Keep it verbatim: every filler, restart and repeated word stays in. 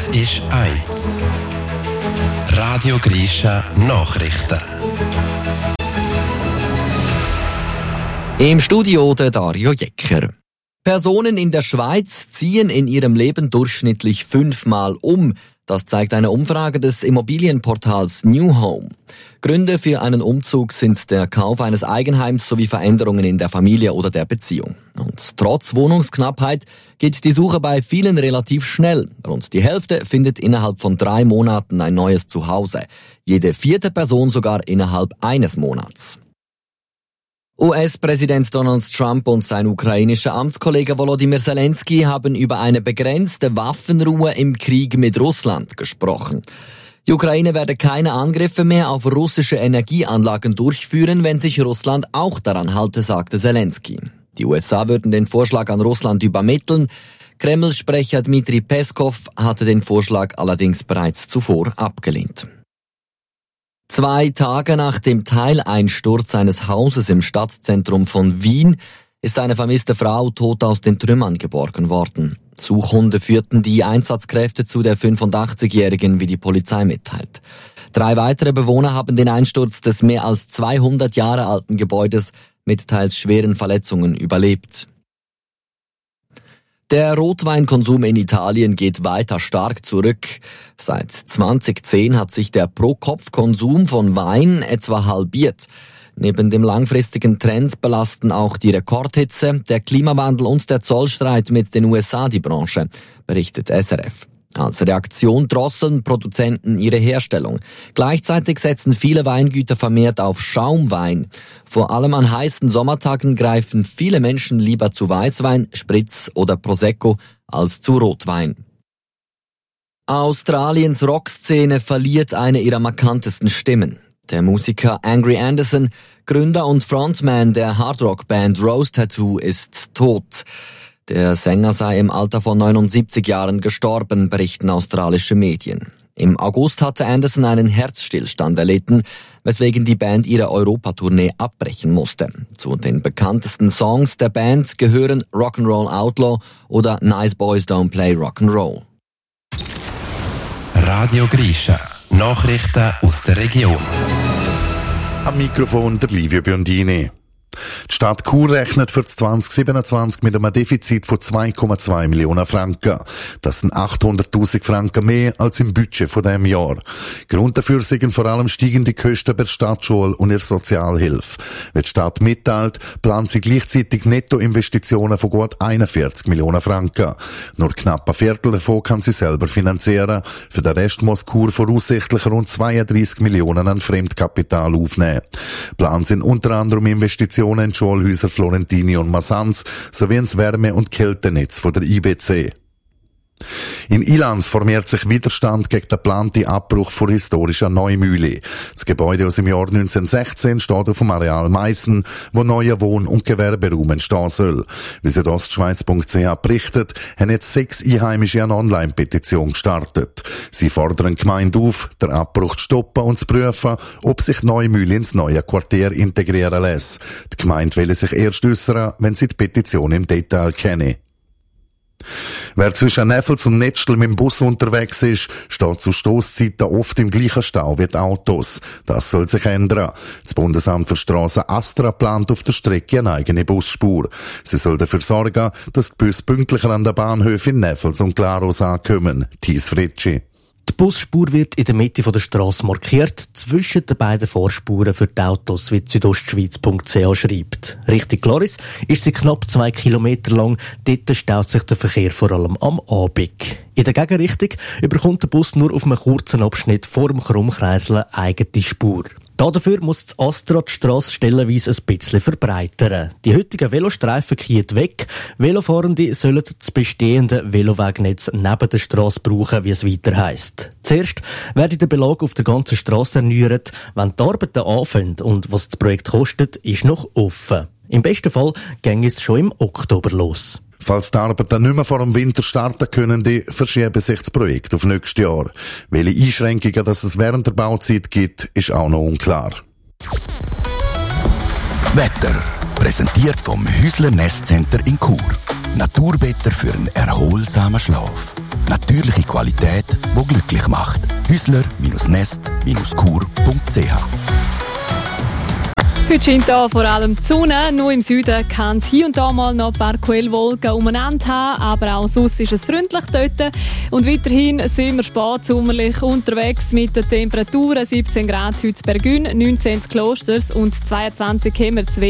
Es ist eins. Radio Grisha Nachrichten. Im Studio der Dario Jecker. Personen in der Schweiz ziehen in ihrem Leben durchschnittlich fünfmal um. Das zeigt eine Umfrage des Immobilienportals New Home. Gründe für einen Umzug sind der Kauf eines Eigenheims sowie Veränderungen in der Familie oder der Beziehung. Und trotz Wohnungsknappheit geht die Suche bei vielen relativ schnell. Rund die Hälfte findet innerhalb von drei Monaten ein neues Zuhause. Jede vierte Person sogar innerhalb eines Monats. U S-Präsident Donald Trump und sein ukrainischer Amtskollege Volodymyr Zelensky haben über eine begrenzte Waffenruhe im Krieg mit Russland gesprochen. Die Ukraine werde keine Angriffe mehr auf russische Energieanlagen durchführen, wenn sich Russland auch daran halte, sagte Zelensky. Die U S A würden den Vorschlag an Russland übermitteln. Kreml-Sprecher Dmitri Peskov hatte den Vorschlag allerdings bereits zuvor abgelehnt. Zwei Tage nach dem Teileinsturz eines Hauses im Stadtzentrum von Wien ist eine vermisste Frau tot aus den Trümmern geborgen worden. Suchhunde führten die Einsatzkräfte zu der fünfundachtzigjährigen, wie die Polizei mitteilt. Drei weitere Bewohner haben den Einsturz des mehr als zweihundert Jahre alten Gebäudes mit teils schweren Verletzungen überlebt. Der Rotweinkonsum in Italien geht weiter stark zurück. Seit zweitausendzehn hat sich der Pro-Kopf-Konsum von Wein etwa halbiert. Neben dem langfristigen Trend belasten auch die Rekordhitze, der Klimawandel und der Zollstreit mit den U S A die Branche, berichtet S R F. Als Reaktion drosseln Produzenten ihre Herstellung. Gleichzeitig setzen viele Weingüter vermehrt auf Schaumwein. Vor allem an heißen Sommertagen greifen viele Menschen lieber zu Weißwein, Spritz oder Prosecco als zu Rotwein. Australiens Rockszene verliert eine ihrer markantesten Stimmen. Der Musiker Angry Anderson, Gründer und Frontman der Hardrock-Band Rose Tattoo, ist tot. Der Sänger sei im Alter von neunundsiebzig Jahren gestorben, berichten australische Medien. Im August hatte Anderson einen Herzstillstand erlitten, weswegen die Band ihre Europatournee abbrechen musste. Zu den bekanntesten Songs der Band gehören Rock'n'Roll Outlaw oder Nice Boys Don't Play Rock'n'Roll. Radio Grisha Nachrichten aus der Region. Am Mikrofon der Livio Biondini. Die Stadt Chur rechnet für zwanzig siebenundzwanzig mit einem Defizit von zwei Komma zwei Millionen Franken. Das sind achthunderttausend Franken mehr als im Budget von diesem Jahr. Grund dafür sind vor allem steigende Kosten bei der Stadtschule und ihrer Sozialhilfe. Wie die Stadt mitteilt, plant sie gleichzeitig Nettoinvestitionen von gut einundvierzig Millionen Franken. Nur knapp ein Viertel davon kann sie selber finanzieren. Für den Rest muss Chur voraussichtlich rund zweiunddreissig Millionen an Fremdkapital aufnehmen. Plan sind unter anderem Investitionen in die Schulhäuser Florentini und Masanz sowie ins Wärme- und Kältenetz von der I B C. In Ilanz formiert sich Widerstand gegen den geplanten Abbruch von historischer Neumühle. Das Gebäude aus dem Jahr neunzehnhundertsechzehn steht auf dem Areal Meissen, wo neuer Wohn- und Gewerberaum entstehen soll. Wie südostschweiz punkt c h berichtet, haben jetzt sechs Einheimische eine Online-Petition gestartet. Sie fordern die Gemeinde auf, den Abbruch zu stoppen und zu prüfen, ob sich Neumühle ins neue Quartier integrieren lässt. Die Gemeinde will sich erst äußern, wenn sie die Petition im Detail kennen. Wer zwischen Neffels und Netzstel mit dem Bus unterwegs ist, steht zu Stosszeiten oft im gleichen Stau wie die Autos. Das soll sich ändern. Das Bundesamt für Strassen Astra plant auf der Strecke eine eigene Busspur. Sie soll dafür sorgen, dass die Busse pünktlicher an der Bahnhöfe in Neffels und Glarus ankommen. Thies Fritschi. Die Busspur wird in der Mitte der Strasse markiert, zwischen den beiden Vorspuren für die Autos, wie südostschweiz punkt c h schreibt. Richtung Glaris ist sie knapp zwei Kilometer lang, dort staut sich der Verkehr vor allem am Abend. In der Gegenrichtung überkommt der Bus nur auf einem kurzen Abschnitt vor dem Krummkreisel eine eigene Spur. Dafür muss das Astra die Strasse stellenweise ein bisschen verbreitern. Die heutigen Velostreifen gehen weg. Velofahrende sollen das bestehende Velowegnetz neben der Strasse brauchen, wie es weiter heisst. Zuerst werde der Belag auf der ganzen Strasse erneuert. Wenn die Arbeiten anfangen und was das Projekt kostet, ist noch offen. Im besten Fall ginge es schon im Oktober los. Falls die Arbeiten nicht mehr vor dem Winter starten können, die verschieben sich das Projekt auf nächstes Jahr. Welche Einschränkungen dass es während der Bauzeit gibt, ist auch noch unklar. Wetter. Präsentiert vom Häusler Nestcenter in Chur. Naturwetter für einen erholsamen Schlaf. Natürliche Qualität, die glücklich macht. Hüsler Nest Kur punkt c h. Heute scheint hier vor allem die Sonne. Nur im Süden kann es hier und da mal noch ein paar Quellwolken umeinander haben, aber auch sonst ist es freundlich dort. Und weiterhin sind wir spätsommerlich unterwegs mit den Temperaturen siebzehn Grad heute in Bergün, neunzehn in Klosters und zweiundzwanzig haben wir